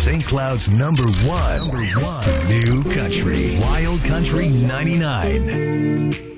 St. Cloud's number one new country, Wild Country 99.